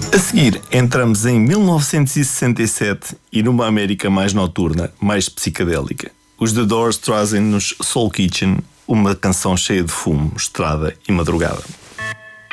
A seguir, entramos em 1967 e numa América mais noturna, mais psicadélica. Os The Doors trazem-nos Soul Kitchen, uma canção cheia de fumo, estrada e madrugada.